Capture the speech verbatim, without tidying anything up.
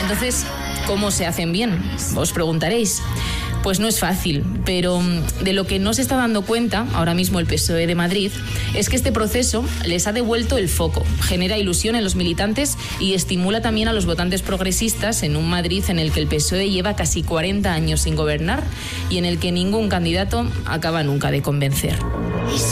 Entonces, ¿cómo se hacen bien? Os preguntaréis. Pues no es fácil, pero de lo que no se está dando cuenta ahora mismo el P S O E de Madrid es que este proceso les ha devuelto el foco, genera ilusión en los militantes y estimula también a los votantes progresistas en un Madrid en el que el P S O E lleva casi cuarenta años sin gobernar y en el que ningún candidato acaba nunca de convencer.